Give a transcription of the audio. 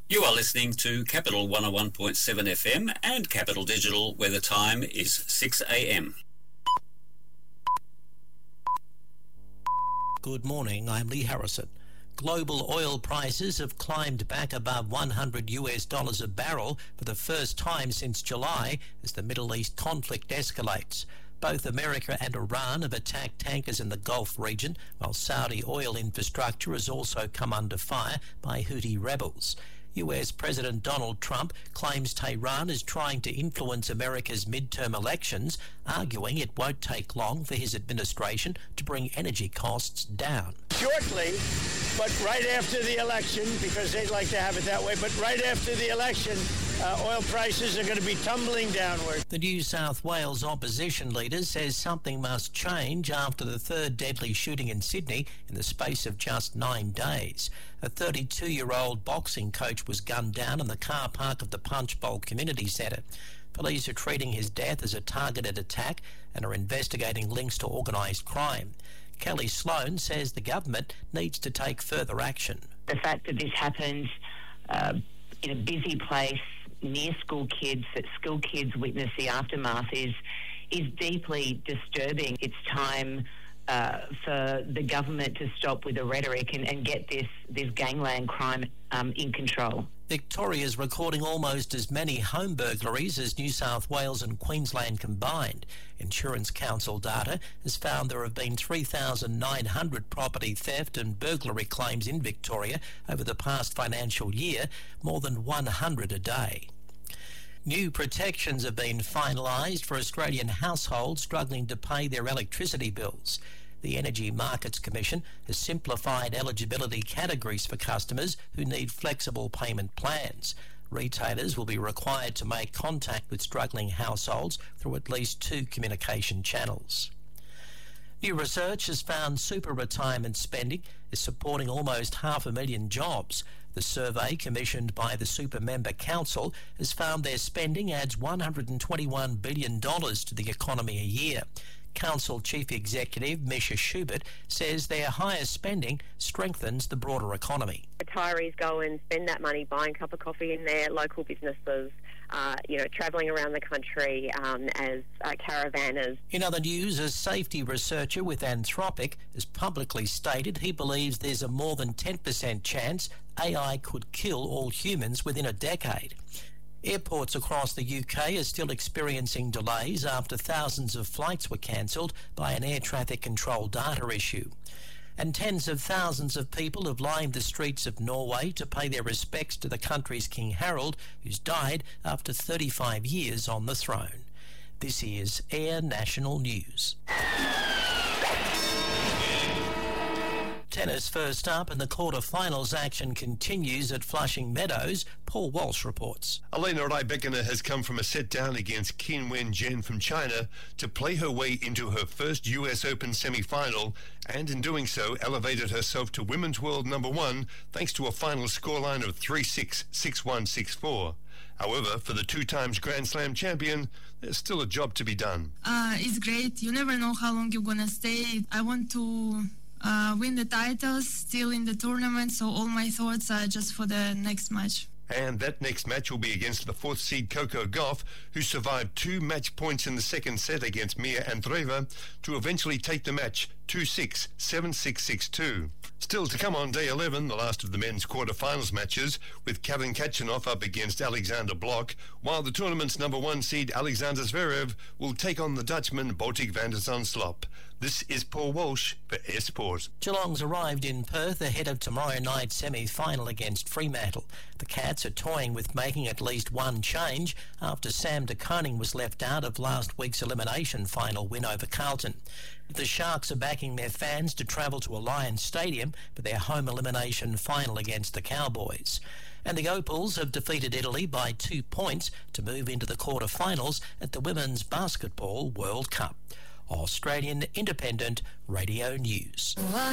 You are listening to Capital 101.7 FM and Capital Digital, where the time is 6 a.m. Good morning, I'm Lee Harrison. Global oil prices have climbed back above $100 a barrel for the first time since July as the Middle East conflict escalates. Both America and Iran have attacked tankers in the Gulf region, while Saudi oil infrastructure has also come under fire by Houthi rebels. US President Donald Trump claims Tehran is trying to influence America's midterm elections, arguing it won't take long for his administration to bring energy costs down. Shortly, but right after the election, because they'd like to have it that way, but right after the election, oil prices are going to be tumbling downward. The New South Wales opposition leader says something must change after the third deadly shooting in Sydney in the space of just 9 days. A 32-year-old boxing coach was gunned down in the car park of the Punchbowl Community Centre. Police are treating his death as a targeted attack and are investigating links to organised crime. Kelly Sloan says the government needs to take further action. The fact that this happens in a busy place near school kids, that school kids witness the aftermath is deeply disturbing. It's time for the government to stop with the rhetoric and get this gangland crime in control. Victoria is recording almost as many home burglaries as New South Wales and Queensland combined. Insurance Council data has found there have been 3,900 property theft and burglary claims in Victoria over the past financial year, more than 100 a day. New protections have been finalised for Australian households struggling to pay their electricity bills. The Energy Markets Commission has simplified eligibility categories for customers who need flexible payment plans. Retailers will be required to make contact with struggling households through at least 2 communication channels. New research has found super retirement spending is supporting almost 500,000 jobs. The survey commissioned by the Super Member Council has found their spending adds $121 billion to the economy a year. Council Chief Executive Misha Schubert says their higher spending strengthens the broader economy. Retirees go and spend that money buying a cup of coffee in their local businesses, travelling around the country as caravanners. In other news, a safety researcher with Anthropic has publicly stated he believes there's a more than 10% chance AI could kill all humans within a decade. Airports across the UK are still experiencing delays after thousands of flights were cancelled by an air traffic control data issue. And tens of thousands of people have lined the streets of Norway to pay their respects to the country's King Harold, who's died after 35 years on the throne. This is Air National News. Tennis first up, and the quarter-finals action continues at Flushing Meadows. Paul Walsh reports. Elena Rybakina has come from a set-down against Qin Wen-Jen from China to play her way into her first US Open semi-final, and in doing so elevated herself to women's world number 1 thanks to a final scoreline of 3-6, 6-1, 6-4. However, for the 2 times Grand Slam champion, there's still a job to be done. It's great. You never know how long you're going to stay. I want to win the titles, still in the tournament, so all my thoughts are just for the next match. And that next match will be against the 4th seed Coco Gauff, who survived 2 match points in the second set against Mia Andreeva to eventually take the match 2-6, 7-6, 6-2. Still to come on day 11, the last of the men's quarter-finals matches, with Kevin Kachanov up against Alexander Blok, while the tournament's number 1 seed Alexander Zverev will take on the Dutchman Botic van der Zandschulp. This is Paul Walsh for Air Sport. Geelong's arrived in Perth ahead of tomorrow night's semi-final against Fremantle. The Cats are toying with making at least one change after Sam de Koning was left out of last week's elimination final win over Carlton. The Sharks are backing their fans to travel to Alliance Stadium for their home elimination final against the Cowboys. And the Opals have defeated Italy by 2 points to move into the quarter-finals at the Women's Basketball World Cup. Australian Independent Radio News.